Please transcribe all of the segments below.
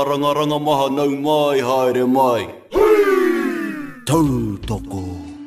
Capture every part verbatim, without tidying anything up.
Rangaranga maha nau mai haere mai. Tau toko.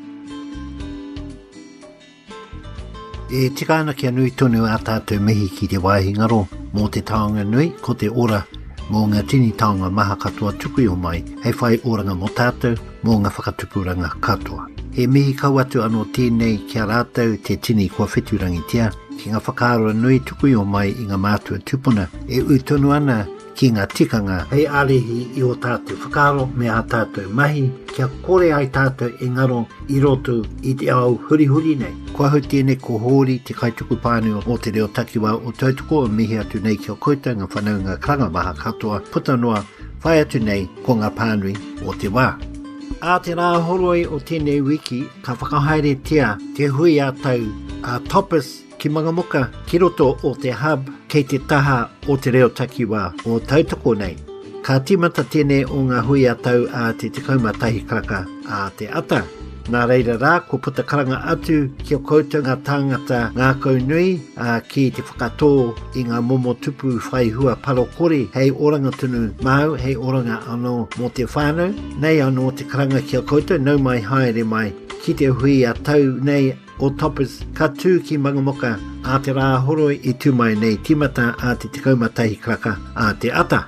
E tika ana kia nui tonu a tātou mihi ki te waihingaro mō te taonga nui ko te ora mō ngā tini taonga maha katoa tuku o mai hei whai oranga mō tātou mō ngā whakatupuranga katoa. He mihi kau atu anō tēnei kia rātou te tini kua whiturangi tia ki ngā whakaaro nui tuku o mai i ngā mātua tupuna e ui tonu ana ki ngā tikanga hei alehi i o tātou whakaaro me a tātou mahi kia kore ai tātou e ngaro i roto i te au huri huri nei. Kua hau tēnei ko hōri te kaituku pāneo o te reo takiwa o tautoko o mihi atu nei kia kouta ngā whanau ngā karanga maha katoa puta noa whai atu nei ko ngā pānui o te wā. A te rā horoi o tēnei wiki ka whakahaere tia te hui a tau a Topis ki Mangamuka ki roto o te hub kei te taha o te reo takiwa o tautoko nei. Ka timata tēnei o ngā hui a tau a te tikauma tahi karaka a te ata. Nā reira rā, ko puta karanga atu ki o koutou ngā tāngata ngā kaunui a ki te whakatō i ngā momo tupu whai hua parokore hei oranga tunu mau, hei oranga anō mō te whānau. Nei anō te karanga ki o koutou, nau mai haere mai ki te hui a tau nei o Topis ka tū ki Mangamuka a te rā horoi i tūmai nei timata a te tikauma tahi karaka a te ata.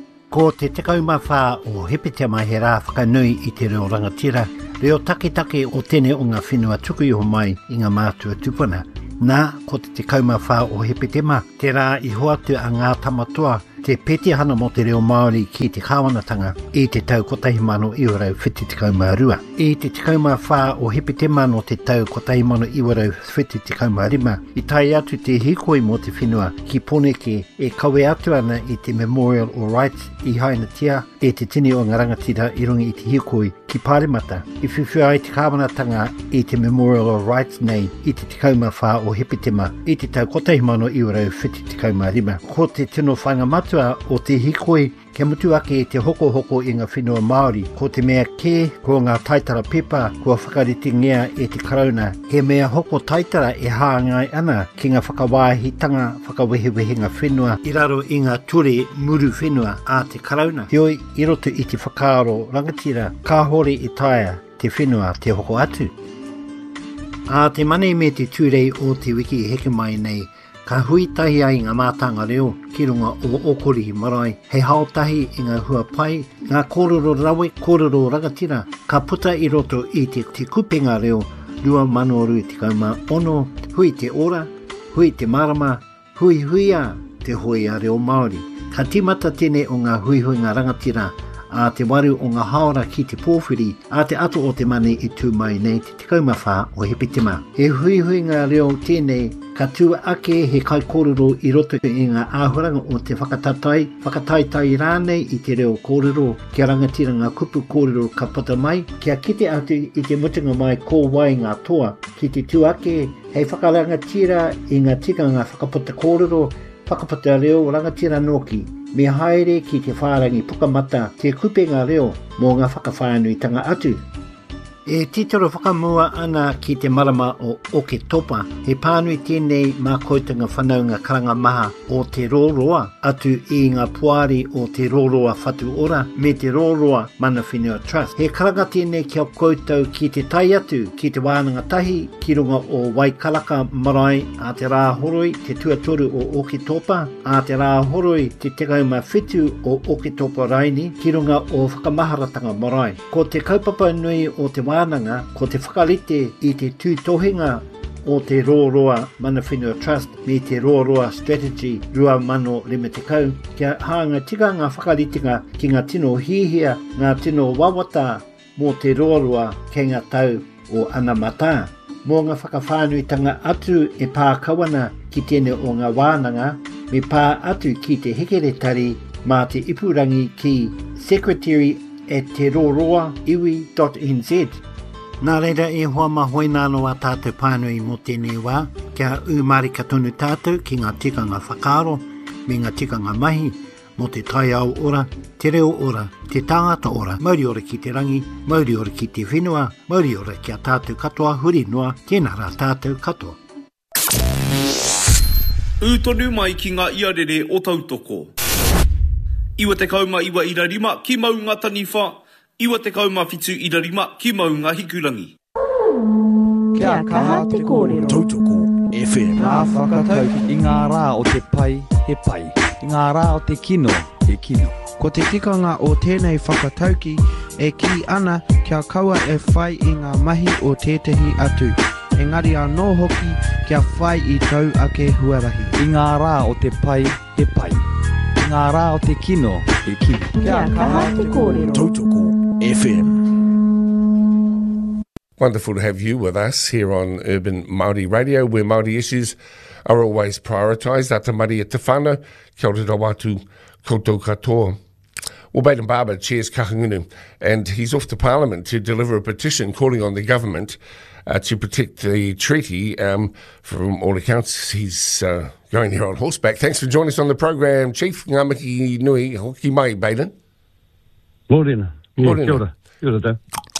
Ko te tikauma whā o Hepetea mai he rā whakanui i te reo rangatira, reo taketake o tēnei o ngā whenua tuku iho mai i ngā mātua tupuna. Nā, ko te tikauma whā o Hepetema, te rā i hoatu a ngā tamatoa, te peti hana mo te reo Māori ki te kāwanatanga i te tau kotahi mano iwarau whiti tikauma rua. I te tikauma whā o Hepetema no te tau kotahi mano iwarau whiti tikauma rima, i tai atu te hikoi mo te whenua ki Poneke e kawe atu ana i te Memorial o Rights i Hainatia e te tini o ngā rangatira i rungi i te hikoi ki Pāremata. I whiwhia ai te kāwanatanga i te Memorial o Rights nei i te tikauma whā o Hepetema i te tau kotahi mano iwarau whiti tikauma rima. Ko te tino whangamatu o te hikoi, kia mutu ake te hoko hoko i ngā whenua Māori, ko te mea kē, ko ngā taitara pepa, kua whakariti ngea e te karauna. He mea hoko taitara e hāngai ana ki ngā whakawāhitanga, whakawehewehe ngā whenua, i raro i ngā ture muru whenua a te karauna. Hioi, i roto i te whakaaro rangatira, ka hore i taia te whenua te hoko atu. A te mane me te tūrei o te wiki heke mai nei, ka hui tahi ai ngā mātanga reo ki runga o Okorihi Marae, hei haotahi i ngā hua pai, ngā kōrero rawe, kōrero rangatira, ka puta i roto i te te kupenga reo, rua mano rui te kauma ono, hui te ora, hui te marama, hui huia te hui a reo Māori. Ka timata tēnei o ngā hui hui ngā rangatira, a te waru o ngā haora ki te pōwhiri, a te ato o te mane i tū mai nei te tikauma whā o Hepetema. He hui hui ngā reo tēnei, ka tua ake he kai kōrero i roto i ngā āhuranga o te whakatatai, whakataitai rānei i te reo kōrero, kia rangatira ngā kupu kōrero ka pata mai, kia kite atu i te mutunga mai kō wai ngā toa, ki te tuake, hei whakarangatira i ngā tika ngā whakapata kōrero, whakapata reo rangatira noki, me haere ki te whārangi pukamata te kupenga reo mō ngā whakawhānuitanga atu. E titoro whakamua ana ki te marama o Oke Topa, he pānui tēnei mā koitanga whanau ngā karanga maha o te rōroa atu i ngā puari o te rōroa whatu ora me te rōroa Mana Whenua Trust. He karanga tēnei kia koutou ki te tai atu ki te wānanga tahi ki runga o Waikaraka Marae a te rā horoi te tuatoru o Oke Topa, a te rā horoi te tekauma whitu o Oke Topa Raini ki runga o Whakamaharatanga Marae. Ko te kaupapa nui o te wānanga, ko te whakarite i te tūtohinga o te rōroa Mana Whenua Trust me te rōroa Strategy rua mano lima te kau, kia hanga tika ngā whakaritinga ki ngā tino hihia, ngā tino wawata mō te rōroa kei ngā tau o Anamata. Mō ngā whakawhānuitanga atu e pā kawana ki tēne o ngā wānanga, me pā atu ki te hekeretari mā te ipurangi ki Secretary at te rōroa iwi dot n z. Nā reira e hoa mahoi nāno a tātou pānui mō tēnei wā, kia umarika tonu tātou ki ngā tikanga whakaaro, me ngā tikanga mahi, mō te tai au ora, te reo ora, te tāngata ora, mauri ora ki te rangi, mauri ora ki te whenua, mauri ora ki a tātou katoa, huri noa, tēnā rā tātou katoa. Ūtonu mai ki ngā iarere o tautoko. Iwa te kauma iwa ira rima, ki mau ngā taniwha. Iwa te kauma fitu ira rima, ki mau ngā hikurangi. Kia kaha te kōrero. Tautoko F M. Ngā whakatau i ngā rā o te pai, he pai. I ngā rā o te kino, he kino. Ko te tikanga o tēnei whakatauki e ki ana kia kaua e whai i ngā mahi o tētahi atu. Engari anō hoki kia whai i tau ake huarahi. I ngā rā o te pai, he pai. I ngā rā o te kino, he kino. Kia kaha te kōrero. Tautoko F M. Wonderful to have you with us here on Urban Māori Radio, where Māori issues are always prioritised. Ata Maria Te Whānau, kia ora tau atu koutou katoa. Well, Baden Barber chairs Kahungunu, and he's off to Parliament to deliver a petition calling on the government uh, to protect the treaty. Um, from all accounts, he's uh, going there on horseback. Thanks for joining us on the program, Chief. Ngā miki nui, hoki mai, Baden. Morena. Yeah, Morena. Kia ora. Kia ora tau.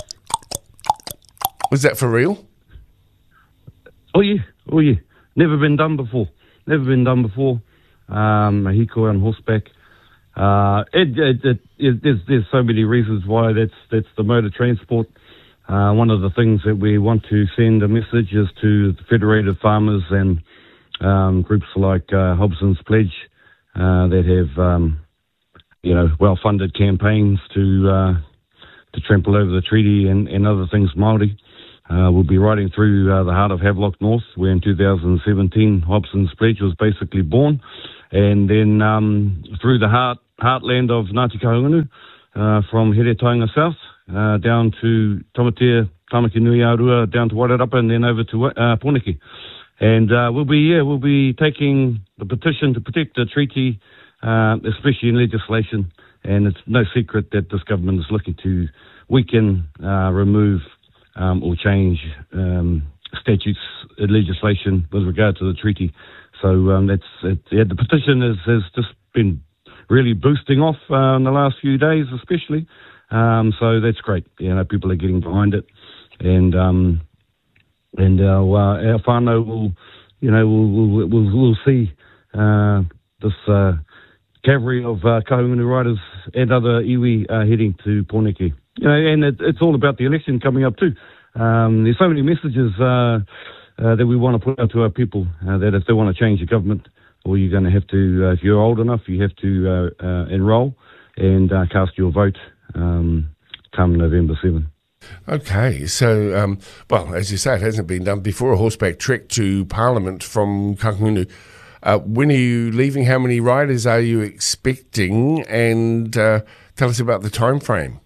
Was that for real? Oh yeah, oh yeah. Never been done before. Never been done before. Um, a hiko on horseback. Uh, it, it, it, it, there's, there's so many reasons why that's that's the mode of transport. Uh, one of the things that we want to send a message is to the federated farmers and um, groups like uh, Hobson's Pledge uh, that have, um, you know, well-funded campaigns to uh, to trample over the treaty and, and other things Māori. Uh, we'll be riding through uh, the heart of Havelock North, where in two thousand seventeen Hobson's Pledge was basically born, and then um, through the heart heartland of Ngāti Kahungunu, uh, from Heretaunga South, uh, down to Tomatea, Tamaki Nui Arua, down to Wairarapa, and then over to uh, Pōneke. And uh, we'll be yeah, we'll be taking the petition to protect the treaty, uh, especially in legislation. And it's no secret that this government is looking to weaken, uh, remove, um, or change um, statutes, uh, legislation with regard to the treaty. So um, that's it, yeah, the petition has, has just been really boosting off uh, in the last few days, especially. Um, so that's great. You know, people are getting behind it, and um, and our, uh, our whānau will, you know, we'll we'll, we'll, we'll see uh, this. Uh, cavalry of uh, Kahungunu riders and other iwi uh, heading to Pōneke. You know, and it, it's all about the election coming up too. Um, there's so many messages uh, uh, that we want to put out to our people uh, that if they want to change the government, or you're going to have to, uh, if you're old enough, you have to uh, uh, enrol and uh, cast your vote um, come November seventh. Okay, so, um, well, as you say, it hasn't been done before, a horseback trek to Parliament from Kahungunu. Uh, when are you leaving? How many riders are you expecting? And uh, tell us about the time frame.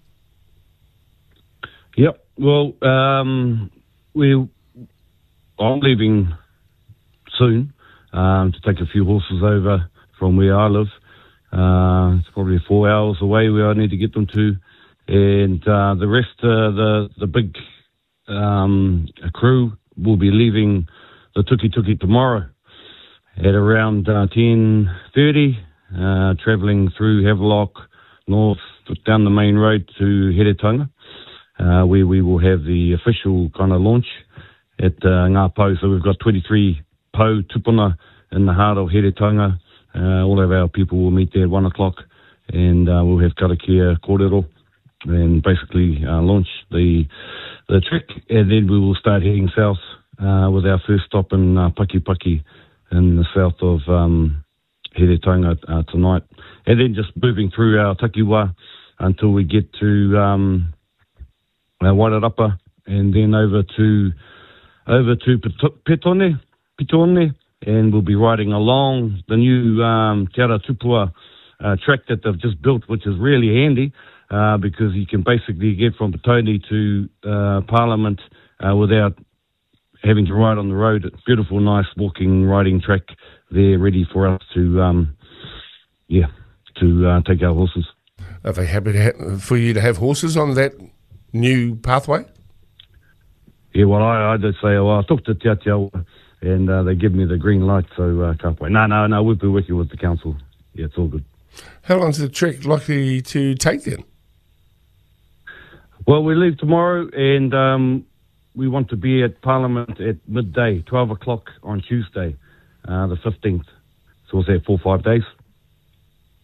Yep. Well, um, we I'm leaving soon um, to take a few horses over from where I live. Uh, it's probably four hours away where I need to get them to, and uh, the rest, uh, the the big um, crew will be leaving the Tuki Tuki tomorrow at around uh, ten thirty, uh, travelling through Havelock North down the main road to Heretaunga, uh, where we will have the official kind of launch at uh, Ngā Pou. So we've got twenty-three Pou tupuna in the heart of Heretaunga. Uh, all of our people will meet there at one o'clock, and uh, we'll have karakia kōrero and basically uh, launch the the trek, and then we will start heading south uh, with our first stop in uh, Pakipaki, in the south of um, Heretaunga uh, tonight. And then just moving through our takiwā until we get to um, uh, Wairarapa, and then over to over to Petone, Petone, and we'll be riding along the new um, Te Ara Tupua uh, track that they've just built, which is really handy uh, because you can basically get from Petone to uh, Parliament uh, without having to ride on the road. It's beautiful, nice walking, riding track there, ready for us to, um, yeah, to uh, take our horses. Are they happy to ha- for you to have horses on that new pathway? Yeah, well, I, I did say, well, I took to Te Atiawa, and uh, they give me the green light, so uh, can't wait. No, no, no, we'll be working with the council. Yeah, it's all good. How long is the trek likely to take then? Well, we leave tomorrow, and um, we want to be at Parliament at midday, twelve o'clock on Tuesday, uh, the fifteenth. So we'll say four or five days.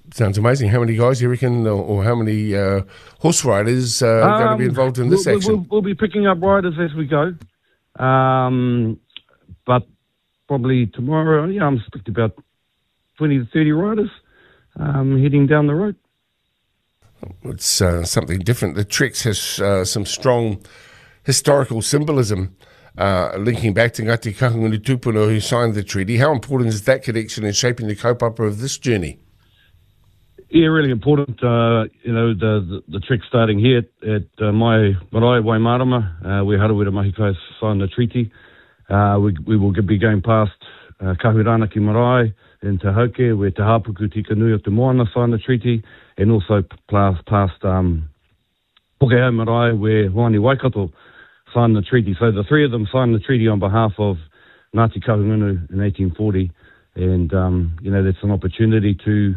Sounds amazing. How many guys you reckon, or, or how many uh, horse riders uh, are um, going to be involved in this we'll, action? We'll, we'll be picking up riders as we go. Um, but probably tomorrow, yeah, I'm expecting about twenty to thirty riders um, heading down the road. It's uh, something different. The Treks has uh, some strong historical symbolism uh, linking back to Ngāti Kahungunu Tupuna, who signed the treaty. How important is that connection in shaping the kaupapa of this journey? Yeah, really important. Uh, you know, the, the, the trek starting here at, at uh, my marae, Waimarama, uh, where Harawira Mahikai signed the treaty. Uh, we, we will be going past uh, Kahuranaki Marae in Te Hauke, where Te Hapuku Tika Nui o Te Moana signed the treaty, and also past, past um, Pokehau Marae, where Hoani Waikato signed the treaty. So the three of them signed the treaty on behalf of Ngāti Kahungunu in eighteen forty, and, um, you know, that's an opportunity to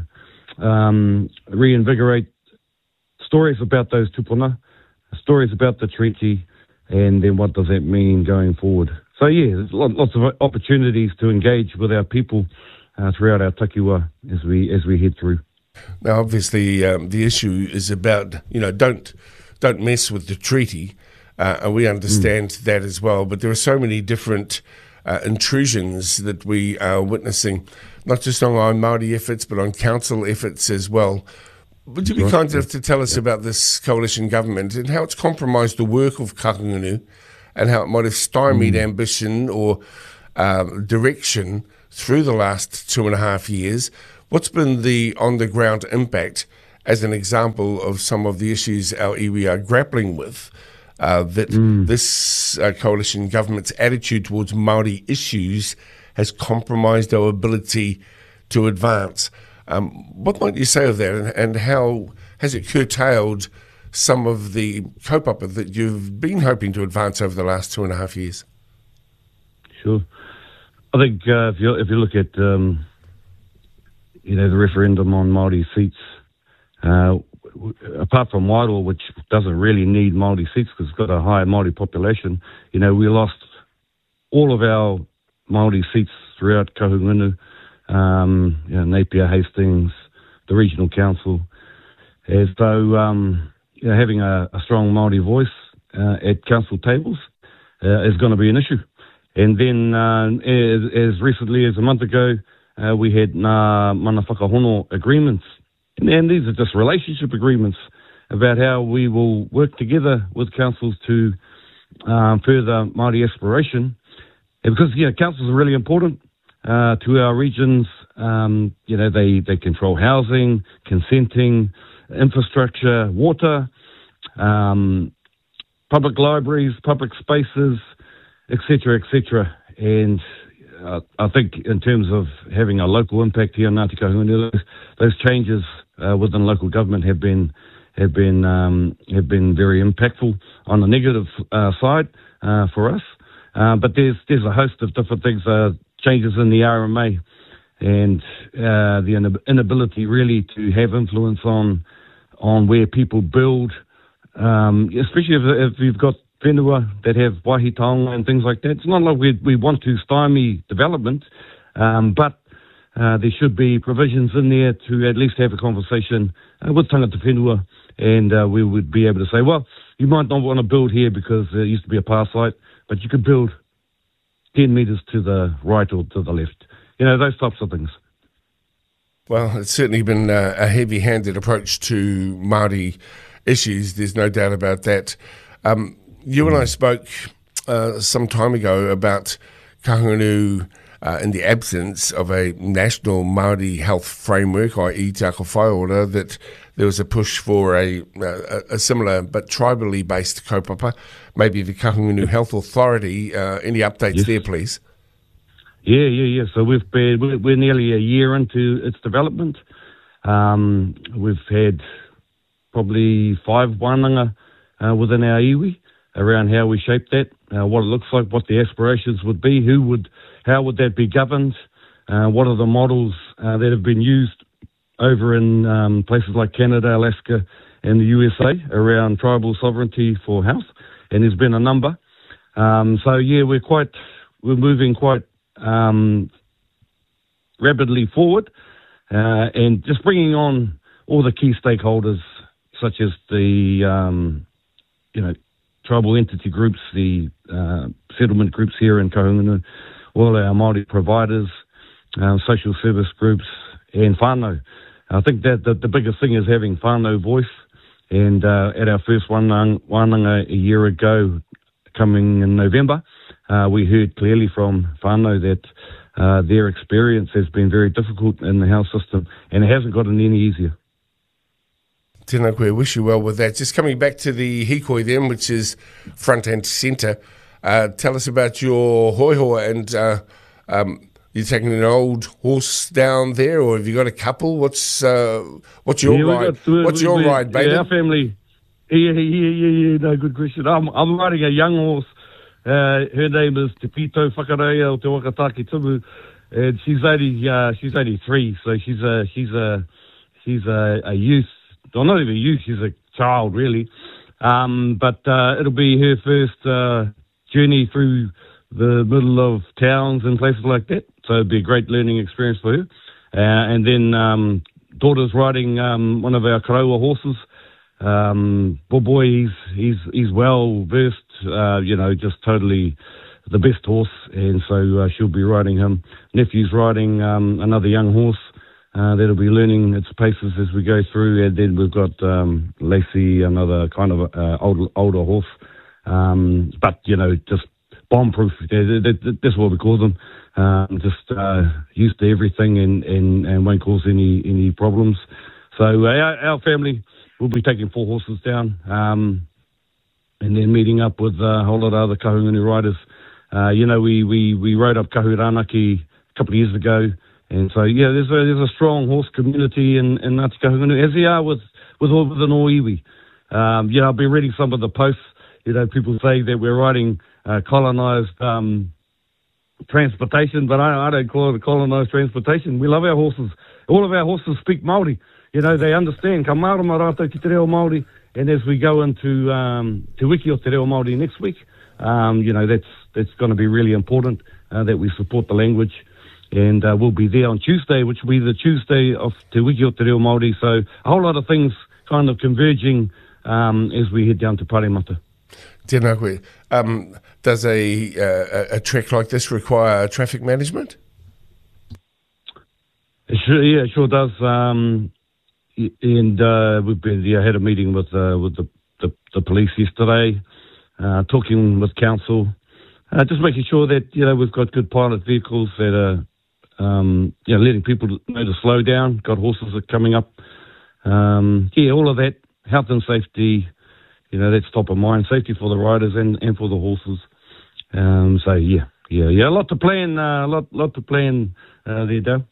Um, reinvigorate stories about those tupuna, stories about the treaty, and then what does that mean going forward. So yeah, there's lots of opportunities to engage with our people uh, throughout our takiwa as we as we head through. Now, obviously, um, the issue is about, you know, don't don't mess with the treaty, uh, and we understand mm. that as well. But there are so many different uh, intrusions that we are witnessing, not just on our Māori efforts, but on council efforts as well. Would you be right. kind enough to tell us yeah. about this coalition government and how it's compromised the work of Kahungunu and how it might have stymied mm. ambition or um, direction through the last two and a half years? What's been the on-the-ground impact as an example of some of the issues our iwi are grappling with, uh, that mm. this uh, coalition government's attitude towards Māori issues has compromised our ability to advance? Um, what might you say of that, and, and how has it curtailed some of the kaupapa that you've been hoping to advance over the last two and a half years? Sure. I think uh, if you if you look at um, you know the referendum on Māori seats, uh, w- apart from Wairoa, which doesn't really need Māori seats because it's got a high Māori population, you know we lost all of our Māori seats throughout Kahungunu, um, you know, Napier, Hastings, the regional council, as though um, you know, having a, a strong Māori voice uh, at council tables uh, is going to be an issue. And then, uh, as, as recently as a month ago, uh, we had Ngā Mana Whakahono agreements. And, and these are just relationship agreements about how we will work together with councils to um, further Māori aspiration. And because, you know, councils are really important uh, to our regions. Um, you know, they, they control housing, consenting, infrastructure, water, um, public libraries, public spaces, et cetera, et cetera. And uh, I think in terms of having a local impact here in Ngāti Kahungunu, those, those changes uh, within local government have been have been um, have been very impactful on the negative uh, side uh, for us. Uh, but there's there's a host of different things, uh, changes in the R M A, and uh, the inability really to have influence on on where people build, um, especially if, if you've got whenua that have wāhi taonga and things like that. It's not like we we want to stymie development, um, but uh, there should be provisions in there to at least have a conversation uh, with tangata whenua, and uh, we would be able to say, well, you might not want to build here because there used to be a power site, but you could build ten metres to the right or to the left. You know, those types of things. Well, it's certainly been uh, a heavy-handed approach to Māori issues. There's no doubt about that. Um, you and I spoke uh, some time ago about Kahungunu uh, in the absence of a national Māori health framework, that is Te Ako Whai Ora, that there was a push for a, a, a similar but tribally based kaupapa, maybe the Kahungunu Health Authority. Uh, any updates yes. there, please? Yeah, yeah, yeah. So we've been, we're, we're nearly a year into its development. Um, we've had probably five wānanga uh, within our iwi around how we shape that, uh, what it looks like, what the aspirations would be, who would, how would that be governed, uh, what are the models uh, that have been used over in um, places like Canada, Alaska, and the U S A around tribal sovereignty for health, and there's been a number. Um, so yeah, we're quite, we're moving quite um, rapidly forward uh, and just bringing on all the key stakeholders, such as the, um, you know, tribal entity groups, the uh, settlement groups here in Kahungunu, all our Māori providers, uh, social service groups, and whānau. I think that the, the biggest thing is having whānau voice. And uh, at our first wānanga, wānanga a year ago, coming in November, uh, we heard clearly from whānau that uh, their experience has been very difficult in the health system, and it hasn't gotten any easier. Tēnā koe, wish you well with that. Just coming back to the hikoi then, which is front and centre, uh, tell us about your hoihoa, and uh, um, you're taking an old horse down there, or have you got a couple? What's uh, what's your yeah, ride? Got, what's we, your we, ride, baby? Yeah, our family. Yeah, yeah, yeah, yeah. No, good question. I'm I'm riding a young horse. Uh, her name is Te Pito Whakareia o Te Wakataki Tumu, and she's only uh, she's only three, so she's a she's a she's a, a youth. Well, not even a youth. She's a child, really. Um, but uh, it'll be her first uh, journey through the middle of towns and places like that. So it'll be a great learning experience for her. Uh, and then um, daughter's riding um, one of our Karaua horses. Um, Boboy, he's he's he's well versed. Uh, you know, just totally the best horse, and so uh, she'll be riding him. Nephew's riding um, another young horse uh, that'll be learning its paces as we go through. And then we've got um, Lacey, another kind of uh, older older horse, um, but you know, just bomb-proof. That's what we call them. Um, just uh, used to everything and, and, and won't cause any any problems. So uh, our, our family will be taking four horses down, um, and then meeting up with a whole lot of other Kahungunu riders. Uh, you know, we, we, we rode up Kahuranaki a couple of years ago, and so yeah, there's a there's a strong horse community in, in Ngāti Kahungunu, as there are with with all within all iwi. Um, you know, I've been reading some of the posts. You know, people say that we're riding uh, colonised um, transportation, but I, I don't call it colonised transportation. We love our horses. All of our horses speak Māori. You know, they understand. Ka marama rātou ki te reo Māori, and as we go into um, Te Wiki o Te Reo Māori next week, um, you know, that's that's going to be really important uh, that we support the language. And uh, we'll be there on Tuesday, which will be the Tuesday of Te Wiki o Te Reo Māori. So a whole lot of things kind of converging um, as we head down to Paremata. Tēnā koe. Um, does a, uh, a trek like this require traffic management? It sure, yeah, it sure does. Um, and uh, we've been, yeah, had a meeting with uh, with the, the, the police yesterday, uh, talking with council, uh, just making sure that, you know, we've got good pilot vehicles that are, um, you know, letting people know to slow down. Got horses that are coming up. Um, yeah, all of that, health and safety. You know, that's top of mind, safety for the riders and, and for the horses. Um, so, yeah, yeah, yeah, a lot to plan, a uh, lot, lot to plan uh, there, Dale.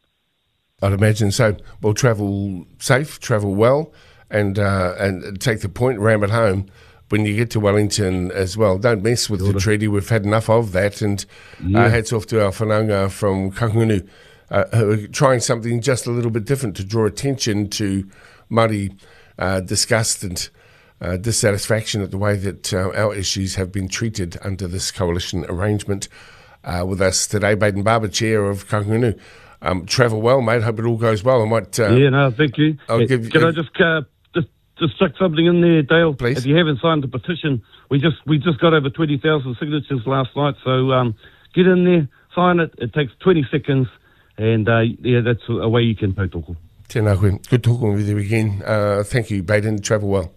I'd imagine so. Well, travel safe, travel well, and uh, and take the point, ram it home when you get to Wellington as well. Don't mess with the treaty. We've had enough of that. And yeah. uh, hats off to our whanaunga from Kahungunu, uh, who are trying something just a little bit different to draw attention to Māori uh, disgust and Uh, dissatisfaction at the way that uh, our issues have been treated under this coalition arrangement. Uh, with us today, Baden Barber, Chair of Kahungunu. Um, travel well, mate. Hope it all goes well. I might. Uh, yeah, no, thank you. I'll hey, give, can uh, I just uh, just just chuck something in there, Dale? Please. If you haven't signed the petition, we just we just got over twenty thousand signatures last night. So um, get in there, sign it. It takes twenty seconds, and uh, yeah, that's a way you can vote. Tēnā koe. Good talking with you again. Uh, thank you, Baden. Travel well.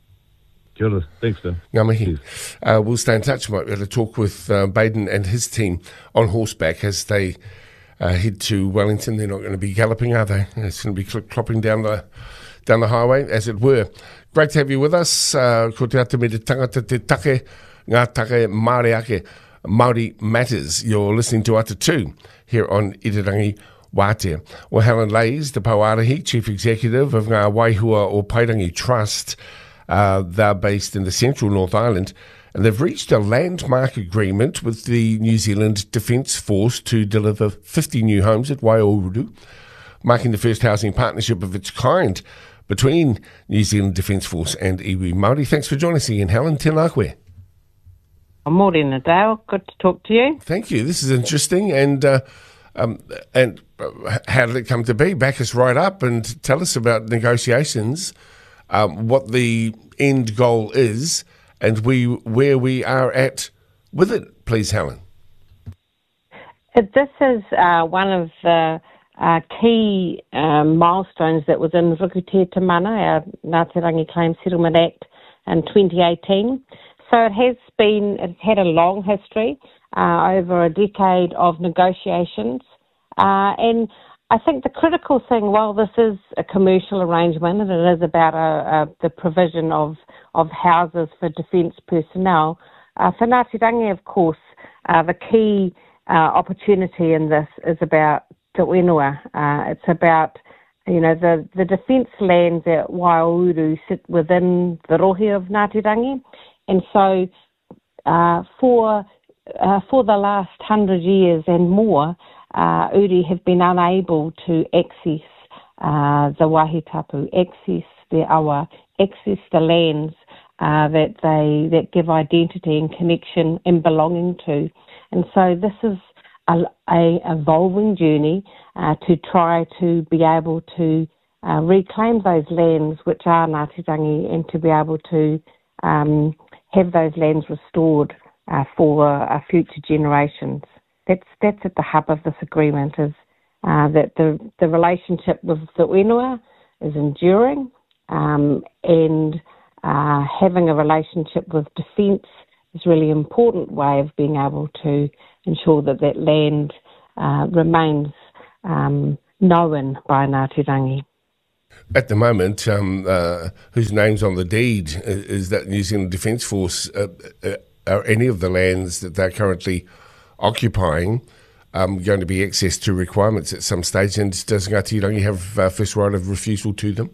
Kia ora. Thanks, Phil. Ngā mihi. Uh, we'll stay in touch. Might be able to talk with uh, Baden and his team on horseback as they uh, head to Wellington. They're not going to be galloping, are they? It's going to be cl- clopping down the down the highway, as it were. Great to have you with us. Uh, ko te ata me te tangata te take, ngā take Māori ake, Māori Matters. You're listening to Ata two here on Irirangi Wātea. Well, Helen Leys, the Pauarahi, Chief Executive of Ngā Waihua o Pairangi Trust. Uh, they're based in the central North Island, and they've reached a landmark agreement with the New Zealand Defence Force to deliver fifty new homes at Waioruru, marking the first housing partnership of its kind between New Zealand Defence Force and iwi Māori. Thanks for joining us again, Helen. Tēnā koe. Morning, Adele. Good to talk to you. Thank you. This is interesting, and uh, Um, and how did it come to be? Back us right up and tell us about negotiations, um, what the end goal is, and we where we are at with it, please, Helen. This is uh, one of the uh, key uh, milestones that was in Rukutē Te Mana, our Ngāti Rangi Claims Settlement Act in twenty eighteen. So it has been, it's had a long history, uh, over a decade of negotiations. Uh, and I think the critical thing, while this is a commercial arrangement and it is about a, a, the provision of, of houses for defence personnel, uh, for Ngāti Rangi, of course, uh, the key uh, opportunity in this is about Te Whenua. Uh, it's about, you know, the, the defence lands at Waiauru sit within the rohe of Ngāti Rangi. And so uh, for uh, for the last hundred years and more, uh, Uri have been unable to access uh, the wahitapu, access their awa, access the lands uh, that they that give identity and connection and belonging to. And so this is a, a evolving journey uh, to try to be able to uh, reclaim those lands which are Ngāti Rangi and to be able to um, have those lands restored uh, for uh, future generations. That's that's at the hub of this agreement, is uh, that the, the relationship with the whenua is enduring, um, and uh, having a relationship with defence is a really important way of being able to ensure that that land uh, remains um, known by Ngāti Rangi. At the moment, um, uh, whose name's on the deed is, is that New Zealand Defence Force. Uh, uh, are any of the lands that they're currently occupying um, going to be accessed to requirements at some stage? And does Ngāti Rangi have uh, first right of refusal to them?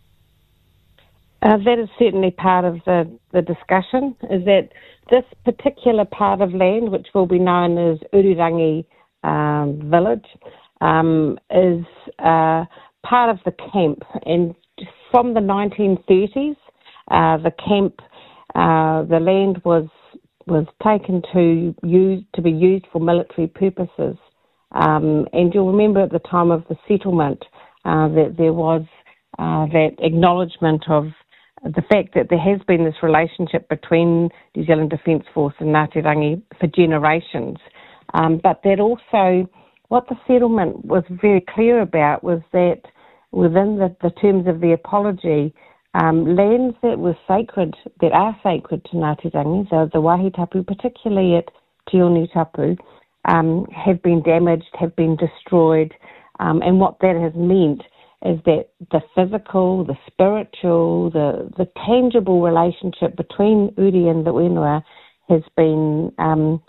Uh, that is certainly part of the, the discussion, is that this particular part of land, which will be known as Urirangi um, Village, um, is uh, part of the camp. And from the nineteen thirties, uh, the camp, uh, the land was was taken to use to be used for military purposes. Um, and you'll remember at the time of the settlement uh, that there was uh, that acknowledgement of the fact that there has been this relationship between New Zealand Defence Force and Ngāti Rangi for generations. Um, but that also, what the settlement was very clear about was that within the, the terms of the apology, um, lands that were sacred, that are sacred to Ngāti Rangi, so the wahitapu, particularly at Te Oni Tapu, um, have been damaged, have been destroyed, um, and what that has meant is that the physical, the spiritual, the, the tangible relationship between Uri and the whenua has been um,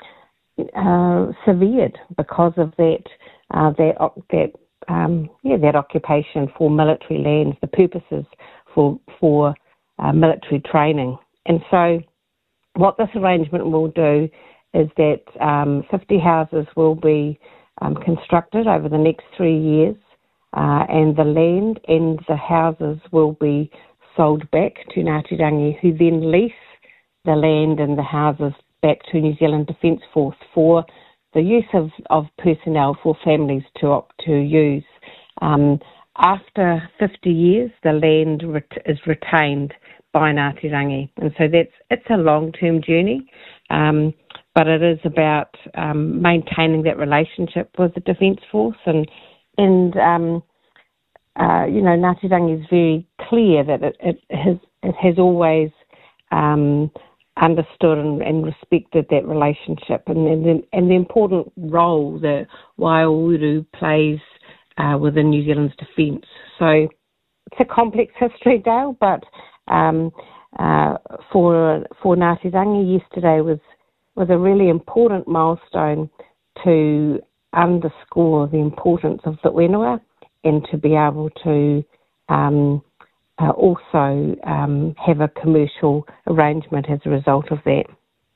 uh, severed because of that uh, that that um, yeah that occupation for military lands, the purposes for for uh, military training. And so, what this arrangement will do is that um, fifty houses will be um, constructed over the next three years. Uh, and the land and the houses will be sold back to Ngāti Rangi, who then lease the land and the houses back to New Zealand Defence Force for the use of, of personnel for families to to use. Um, after fifty years, the land ret- is retained by Ngāti Rangi, and so that's it's a long-term journey, um, but it is about um, maintaining that relationship with the Defence Force. And And, um, uh, you know, Ngāti Rangi is very clear that it, it, has, it has always um, understood and, and respected that relationship and, and, the, and the important role that Waiauru plays uh, within New Zealand's defence. So it's a complex history, Dale, but um, uh, for for Ngāti Rangi, yesterday was, was a really important milestone to underscore the importance of the whenua and to be able to um, uh, also um, have a commercial arrangement as a result of that.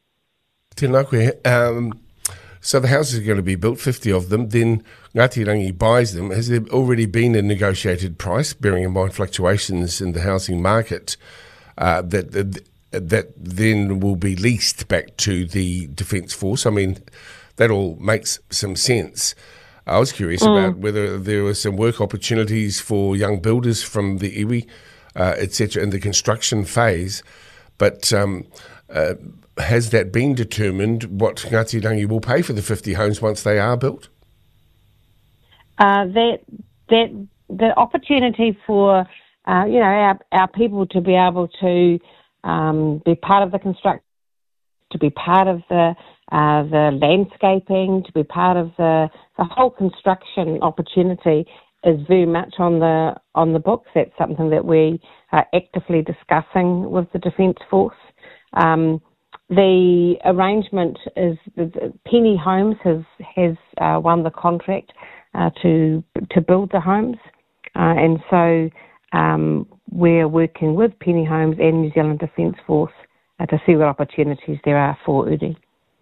Tēnā koe. Um, so the houses are going to be built, fifty of them, then Ngāti Rangi buys them. Has there already been a negotiated price, bearing in mind fluctuations in the housing market, uh, that, that that then will be leased back to the Defence Force? I mean, that all makes some sense. I was curious mm. about whether there were some work opportunities for young builders from the iwi, uh, et cetera, in the construction phase. But um, uh, has that been determined what Ngāti Rangi will pay for the fifty homes once they are built? Uh, that that the opportunity for uh, you know our, our people to be able to um, be part of the construction, to be part of the uh, the landscaping, to be part of the the whole construction opportunity is very much on the on the books. That's something that we are actively discussing with the Defence Force. Um, the arrangement is that Penny Homes has has uh, won the contract uh, to to build the homes, uh, and so um, we're working with Penny Homes and New Zealand Defence Force uh, to see what opportunities there are for Uri.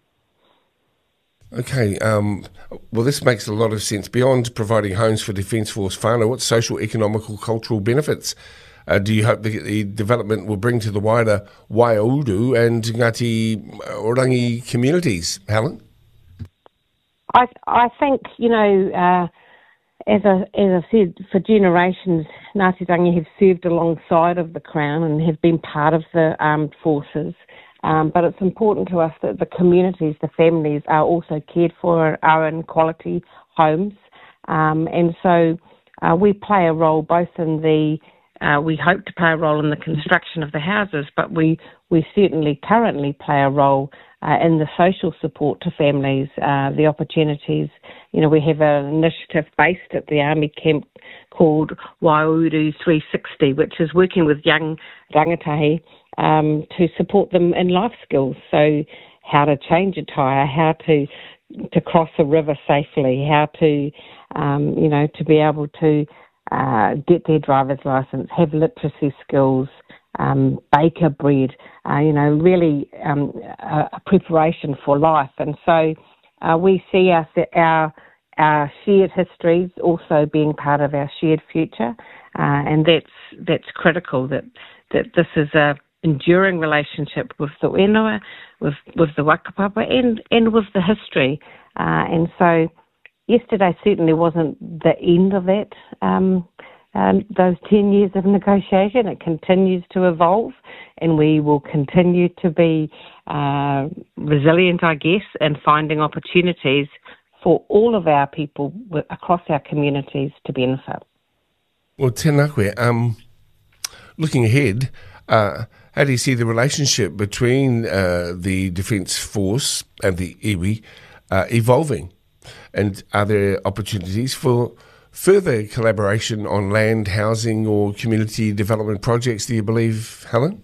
Okay, um, well, this makes a lot of sense. Beyond providing homes for Defence Force whānau, what social, economical, cultural benefits uh, do you hope the, the development will bring to the wider Waiauru and Ngāti Orangi communities, Helen? I I think, you know, uh, as, I, as I said, for generations, Ngāti Rangi have served alongside of the Crown and have been part of the armed forces. Um, but it's important to us that the communities, the families, are also cared for, are in quality homes. Um, and so uh, we play a role both in the, uh, we hope to play a role in the construction of the houses, but we, we certainly currently play a role uh, in the social support to families, uh, the opportunities. You know, we have an initiative based at the Army camp called Waiauru three sixty, which is working with young rangatahi Um, to support them in life skills. So how to change a tyre, how to to cross a river safely, how to, um, you know, to be able to uh, get their driver's licence, have literacy skills, um, bake a bread, uh, you know, really um, a, a preparation for life. And so uh, we see us, our, our shared histories also being part of our shared future. Uh, and that's that's critical, that, that this is a enduring relationship with the whenua, with with the whakapapa, and, and with the history. Uh, and so yesterday certainly wasn't the end of that, um, um, those ten years of negotiation. It continues to evolve, and we will continue to be uh, resilient, I guess, in finding opportunities for all of our people across our communities to benefit. Well, tēnā koe, um, looking ahead, uh, how do you see the relationship between uh, the Defence Force and the iwi uh, evolving? And are there opportunities for further collaboration on land, housing or community development projects, do you believe, Helen?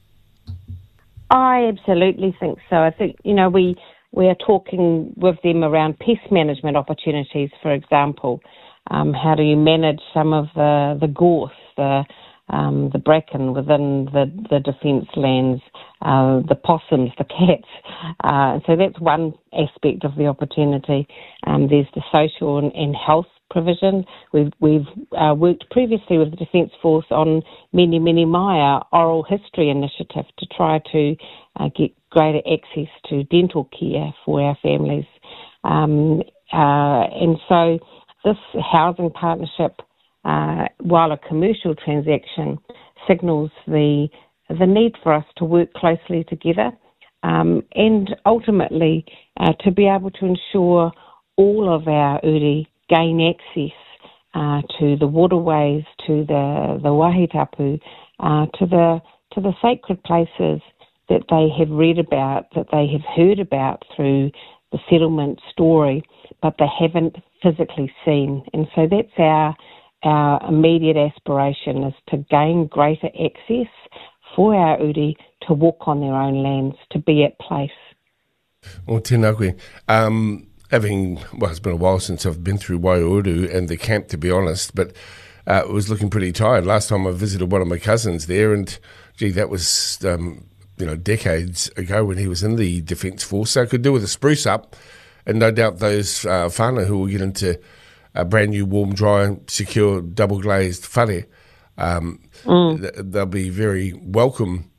I absolutely think so. I think, you know, we, we are talking with them around pest management opportunities, for example. Um, how do you manage some of the, the gorse, the Um, the bracken within the, the defence lands, uh, the possums, the cats. Uh, so that's one aspect of the opportunity. Um, there's the social and, and health provision. We've, we've uh, worked previously with the Defence Force on Many Many Mai, our oral history initiative, to try to uh, get greater access to dental care for our families. Um, uh, and so this housing partnership, Uh, while a commercial transaction, signals the the need for us to work closely together um, and ultimately uh, to be able to ensure all of our uri gain access uh, to the waterways, to the the wahitapu, uh, to the to the sacred places that they have read about, that they have heard about through the settlement story, but they haven't physically seen. And so that's our Our immediate aspiration, is to gain greater access for our uri to walk on their own lands, to be at place. Well, tēnā koe. Um, having, well, it's been a while since I've been through Waiauru and the camp, to be honest, but uh, it was looking pretty tired. Last time I visited one of my cousins there, and gee, that was um, you know decades ago when he was in the Defence Force, so I could do with a spruce up, and no doubt those uh, whānau who will get into a brand new, warm, dry, secure, double glazed whare, um, mm. th- they'll be very welcome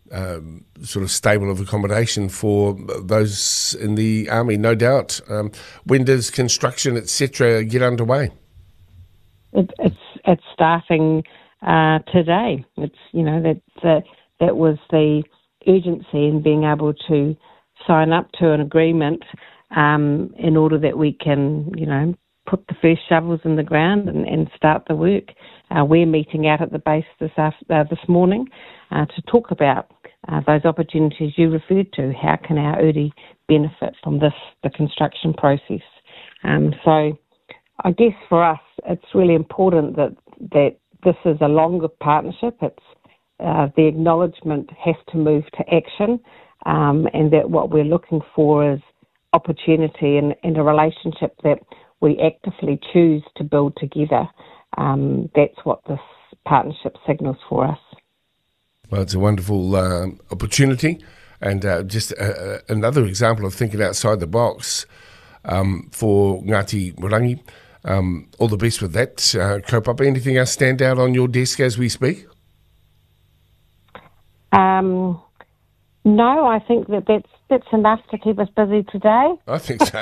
um, sort of stable of accommodation for those in the army, no doubt. Um, when does construction, et cetera, get underway? It, it's it's starting uh, today. It's you know that that that was the urgency in being able to sign up to an agreement um, in order that we can you know put the first shovels in the ground and, and start the work. Uh, we're meeting out at the base this after, uh, this morning uh, to talk about uh, those opportunities you referred to. How can our uri benefit from this the construction process? Um, so. I guess for us, it's really important that, that this is a longer partnership. It's uh, the acknowledgement has to move to action, um, and that what we're looking for is opportunity and, and a relationship that we actively choose to build together. Um, that's what this partnership signals for us. Well, it's a wonderful uh, opportunity, and uh, just uh, another example of thinking outside the box um, for Ngāti Rangi. Um, all the best with that. Uh, Kaupapa, anything else stand out on your desk as we speak? Um, no, I think that that's, that's enough to keep us busy today. I think so.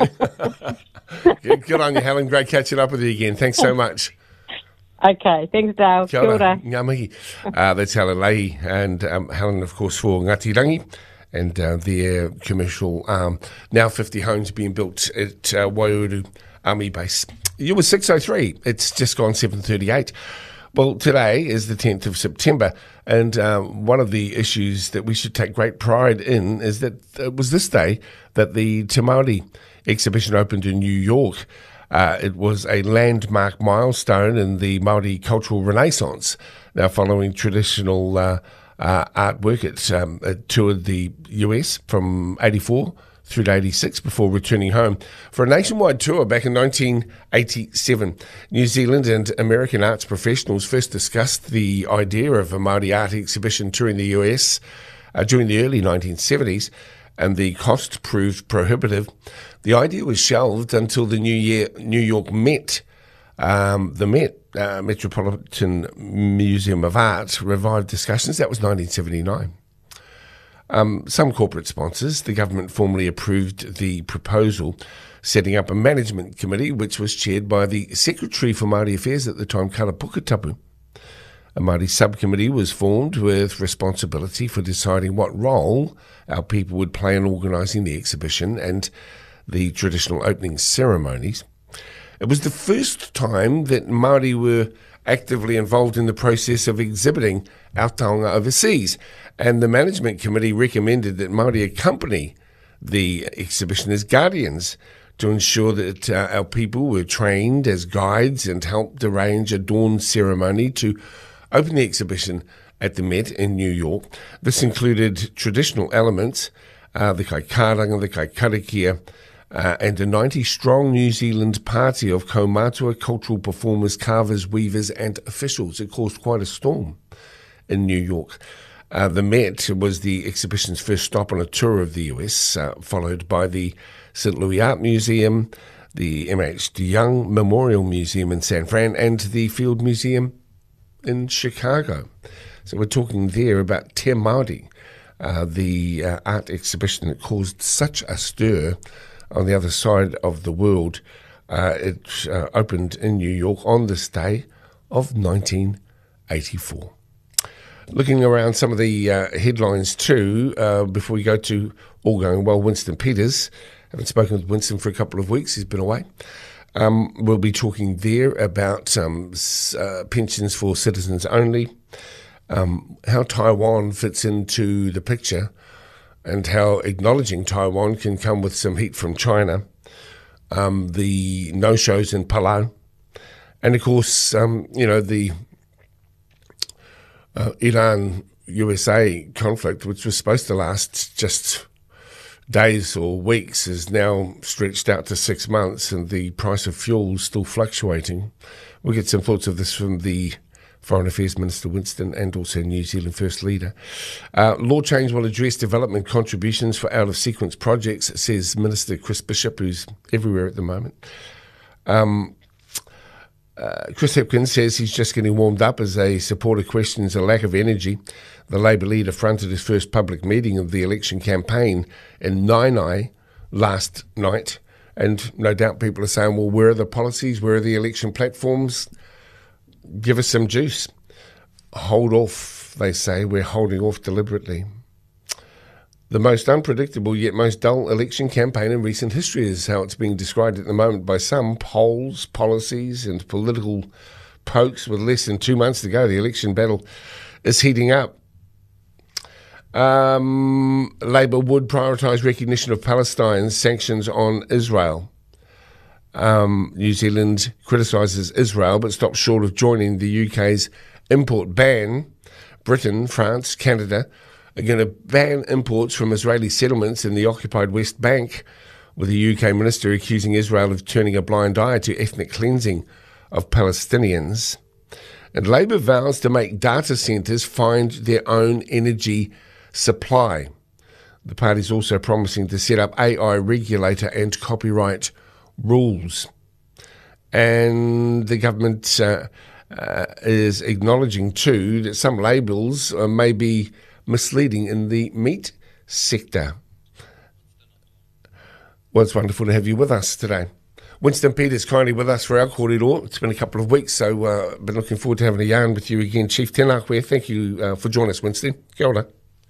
good, good on you, Helen. Great catching up with you again. Thanks so much. Okay, thanks, Dale. Kia ora. Ngā mihi. Uh, that's Helen Leahy, and um, Helen, of course, for Ngāti Rangi, and uh, their commercial arm. Now fifty homes being built at uh, Waiouru Army Base. You were six oh three. It's just gone seven thirty-eight. Well, today is the tenth of September, and um, one of the issues that we should take great pride in is that it was this day that the Te Māori exhibition opened in New York. Uh, it was a landmark milestone in the Māori cultural renaissance. Now, following traditional uh, uh, artwork, it, um, it toured the U S from eighty-four through to eighty-six before returning home for a nationwide tour back in nineteen eighty-seven. New Zealand and American arts professionals first discussed the idea of a Māori art exhibition touring the U S uh, during the early nineteen seventies, and the cost proved prohibitive. The idea was shelved until the New Year New York Met, um, the Met, uh, Metropolitan Museum of Art, revived discussions. That was nineteen seventy-nine. Um, some corporate sponsors, the government formally approved the proposal, setting up a management committee which was chaired by the Secretary for Māori Affairs at the time, Kara Puketapu. A Māori subcommittee was formed with responsibility for deciding what role our people would play in organising the exhibition and the traditional opening ceremonies. It was the first time that Māori were actively involved in the process of exhibiting our taonga overseas, and the management committee recommended that Māori accompany the exhibition as guardians to ensure that uh, our people were trained as guides and helped arrange a dawn ceremony to open the exhibition at the Met in New York. This included traditional elements, uh, the kai karanga, the kai karakia, Uh, and a ninety-strong New Zealand party of Kaumatua cultural performers, carvers, weavers and officials. It caused quite a storm in New York. Uh, the Met was the exhibition's first stop on a tour of the U S, uh, followed by the Saint Louis Art Museum, the M H DeYoung Memorial Museum in San Fran, and the Field Museum in Chicago. So we're talking there about Te Māori, uh, the uh, art exhibition that caused such a stir on the other side of the world. Uh, it uh, opened in New York on this day of nineteen eighty-four. Looking around some of the uh, headlines too, uh, before we go to All Going Well, Winston Peters. Haven't spoken with Winston for a couple of weeks. He's been away. Um, we'll be talking there about um, uh, pensions for citizens only, um, how Taiwan fits into the picture, and how acknowledging Taiwan can come with some heat from China, um, the no-shows in Palau, and of course, um, you know, the uh, Iran-U S A conflict, which was supposed to last just days or weeks, is now stretched out to six months, and the price of fuel is still fluctuating. We'll get some thoughts of this from the Foreign Affairs Minister Winston and also New Zealand First Leader. Uh, law change will address development contributions for out-of-sequence projects, says Minister Chris Bishop, who's everywhere at the moment. Um, Uh, Chris Hipkins says he's just getting warmed up as a supporter questions a lack of energy. The Labour leader fronted his first public meeting of the election campaign in Nainai last night, and no doubt people are saying, well, where are the policies, where are the election platforms? Give us some juice. Hold off, they say. We're holding off deliberately. The most unpredictable yet most dull election campaign in recent history is how it's being described at the moment by some. Polls, policies and political pokes with less than two months to go. The election battle is heating up. Um, Labour would prioritise recognition of Palestine's sanctions on Israel. Um, New Zealand criticises Israel but stops short of joining the U K's import ban. Britain, France, Canada are going to ban imports from Israeli settlements in the occupied West Bank, with the U K minister accusing Israel of turning a blind eye to ethnic cleansing of Palestinians. And Labour vows to make data centres find their own energy supply. The party's also promising to set up A I regulator and copyright rules. And the government uh, uh, is acknowledging too that some labels uh, may be misleading in the meat sector. Well, it's wonderful to have you with us today. Winston Peters kindly with us for our kōrero. It's been a couple of weeks, so I've uh, been looking forward to having a yarn with you again. Chief Tēnā koe, thank you uh, for joining us, Winston. Kia ora.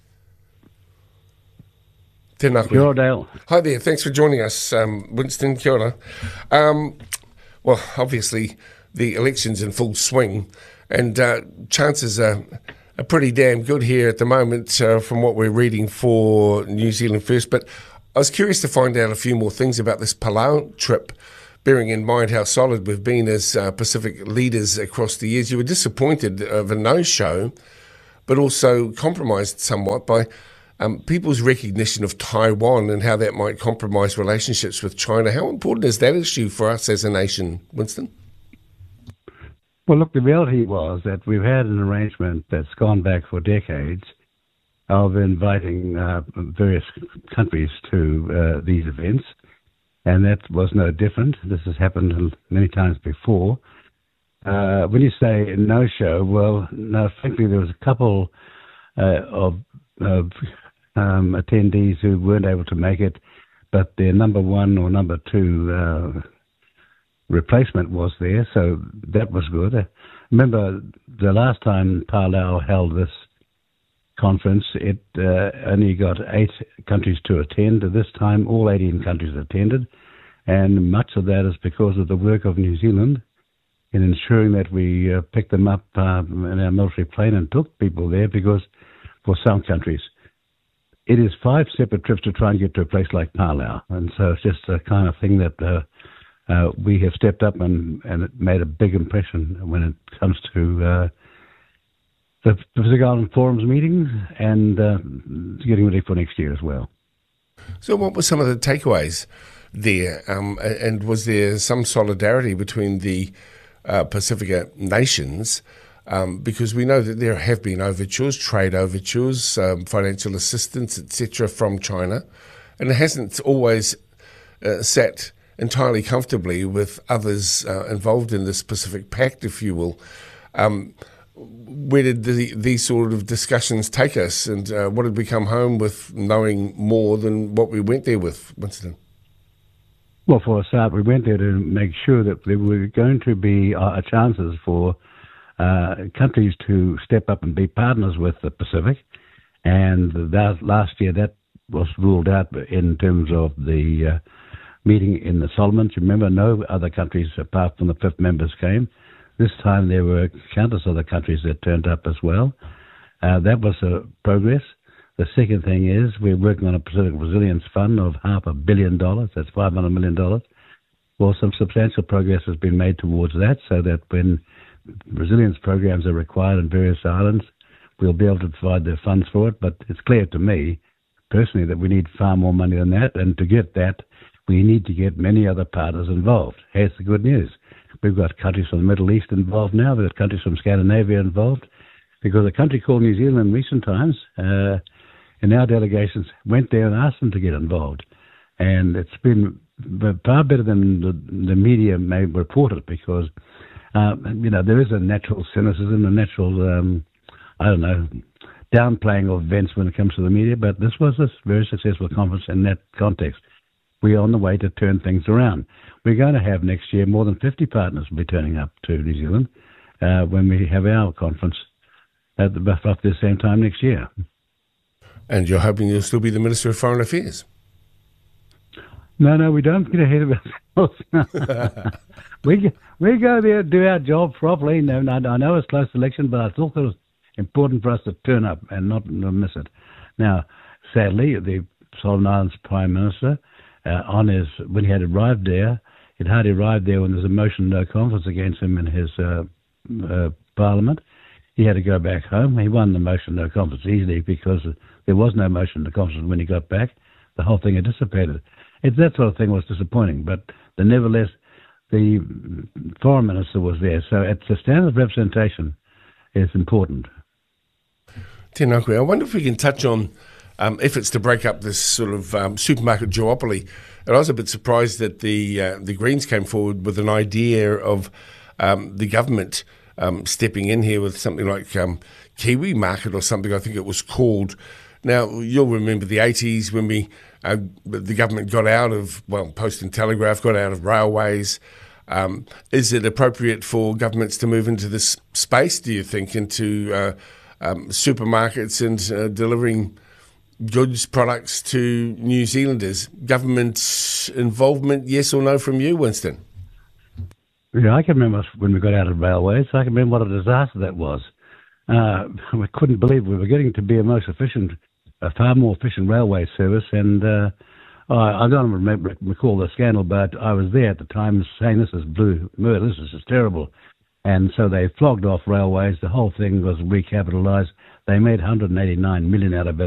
Tēnā koe. Kia ora, Dale. Hi there, thanks for joining us, um, Winston. Kia ora. Um, well, obviously, the election's in full swing, and uh, chances are, are pretty damn good here at the moment uh, from what we're reading for New Zealand First. But I was curious to find out a few more things about this Palau trip, bearing in mind how solid we've been as uh, Pacific leaders across the years. You were disappointed of a no-show, but also compromised somewhat by um, people's recognition of Taiwan and how that might compromise relationships with China. How important is that issue for us as a nation, Winston? Well, look, the reality was that we've had an arrangement that's gone back for decades of inviting uh, various countries to uh, these events, and that was no different. This has happened many times before. Uh, when you say no-show, well, no, frankly, there was a couple uh, of, of um, attendees who weren't able to make it, but their number one or number two uh, replacement was there, so that was good. Uh, remember, the last time Palau held this conference, it uh, only got eight countries to attend. This time, all eighteen countries attended, and much of that is because of the work of New Zealand in ensuring that we uh, picked them up uh, in our military plane and took people there, because for some countries, it is five separate trips to try and get to a place like Palau, and so it's just a kind of thing that uh, uh, we have stepped up and, and it made a big impression when it comes to uh, the Pacific Island Forum's meetings and uh, getting ready for next year as well. So what were some of the takeaways there? Um, and was there some solidarity between the uh, Pacifica nations? Um, because we know that there have been overtures, trade overtures, um, financial assistance, et cetera from China, and it hasn't always uh, sat entirely comfortably with others uh, involved in this Pacific Pact, if you will. Um, Where did the, these sort of discussions take us, and uh, what did we come home with knowing more than what we went there with, Winston? Well, for a start, we went there to make sure that there were going to be uh, chances for uh, countries to step up and be partners with the Pacific, and that, last year that was ruled out in terms of the uh, meeting in the Solomons. Remember, no other countries apart from the fifth members came. This time there were countless other countries that turned up as well. Uh, that was a progress. The second thing is we're working on a Pacific Resilience Fund of half a billion dollars. That's five hundred million dollars. Well, some substantial progress has been made towards that, so that when resilience programs are required in various islands, we'll be able to provide the funds for it. But it's clear to me, personally, that we need far more money than that. And to get that, we need to get many other partners involved. Here's the good news. We've got countries from the Middle East involved now. We've got countries from Scandinavia involved, because a country called New Zealand in recent times, uh, in our delegations, went there and asked them to get involved. And it's been far better than the, the media may report it, because Uh, you know, there is a natural cynicism, a natural, um, I don't know, downplaying of events when it comes to the media, but this was a very successful conference in that context. We are on the way to turn things around. We're going to have next year more than fifty partners will be turning up to New Zealand uh, when we have our conference at the, roughly the same time next year. And you're hoping you'll still be the Minister of Foreign Affairs? No, no, we don't get ahead of ourselves. we we go there, do our job properly. No, no, I know it's close election, but I thought it was important for us to turn up and not miss it. Now, sadly, the Solomon Islands Prime Minister, uh, on his when he had arrived there, he'd hardly arrived there when there was a motion no confidence against him in his uh, uh, Parliament. He had to go back home. He won the motion no confidence easily because there was no motion no confidence when he got back. The whole thing had dissipated. It, that sort of thing was disappointing, but the, nevertheless, the foreign minister was there. So it's a standard of representation is important. Tēnā koe. I wonder if we can touch on um, efforts to break up this sort of um, supermarket duopoly. And I was a bit surprised that the uh, the Greens came forward with an idea of um, the government um, stepping in here with something like um, Kiwi Market or something, I think it was called. Now, you'll remember the eighties when we uh, the government got out of, well, Post and Telegraph, got out of railways. Um, is it appropriate for governments to move into this space, do you think, into uh, um, supermarkets and uh, delivering goods, products to New Zealanders? Government involvement, yes or no from you, Winston? Yeah, I can remember when we got out of railways. I can remember what a disaster that was. Uh, we couldn't believe we were getting to be a most efficient, a far more efficient railway service. And uh, I, I don't remember, recall the scandal, but I was there at the time saying this is blue murder, this is just terrible. And so they flogged off railways. The whole thing was recapitalised. They made one hundred eighty-nine million out of it.